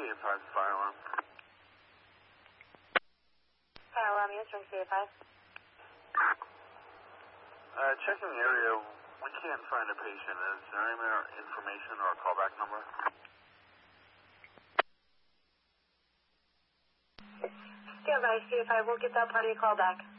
CA5 fire alarm. Fire alarm answering CA5. Checking the area, we can't find a patient. Is there any more information or a callback number? Stand by, CA5. We'll get that part of your call back.